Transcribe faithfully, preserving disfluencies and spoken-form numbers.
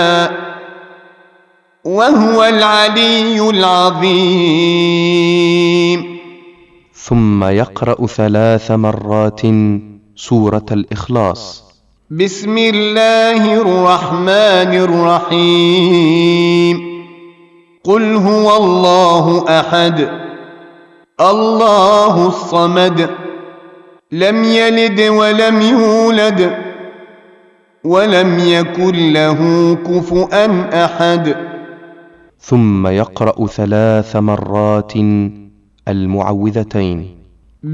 وهو العلي العظيم. ثم يقرأ ثلاث مرات سورة الإخلاص. بسم الله الرحمن الرحيم. قل هو الله أحد الله الصمد لم يلد ولم يولد ولم يكن له كفؤا أحد. ثم يقرأ ثلاث مرات المعوذتين.